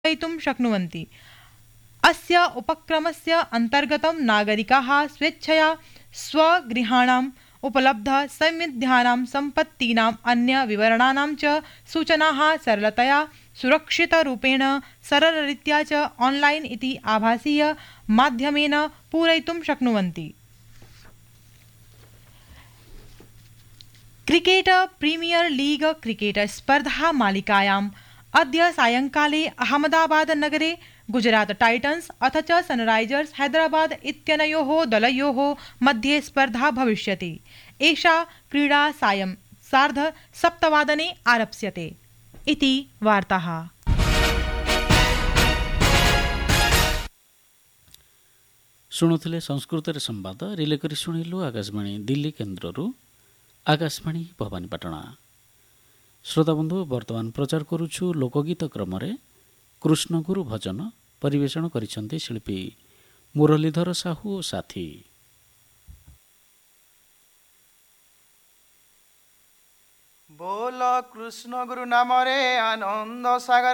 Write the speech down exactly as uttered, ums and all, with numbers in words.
पूरयितुं शक्नुवन्ति। अस्य उपक्रमस्य अन्तर्गतं नागरिकाः स्वेच्छया स्वगृहाणाम् उपलब्धसंविधानां सम्पत्तीनाम् अन्यविवरणानां च सूचनाः सरलतया सुरक्षितरूपेण सरलरीत्या च ऑनलाइन इति आभासीय माध्यमेन पूरयितुं शक्नुवन्ति। क्रिकेट प्रीमियर लीग क्रिकेट स्पर्धा मालिकायाम् अद्य सायंकाले अहमदाबाद नगरे गुजरात टाइटन्स अथ च सनराइजर्स हैदराबाद इत्यनयोः दलयोः मध्ये स्पर्धा भविष्यति। एषा क्रीडा सायं सार्ध सप्तवादने आरप्स्यते इति वार्ताः। शुणुथिले संस्कृत संवाद रिले करी शुणिलु आकाशवाणी दिल्ली केन्द्ररू आकाशवाणी भवानीपाटना। श्रोताबंधु वर्तमान प्रचार करुछु लोकगीत क्रम कृष्णगुरु भजन परिवेषण करिसेंति शिल्पी मुरलीधर साहू साथी। बोल कृष्ण गुरु नाम रे आनंद सागर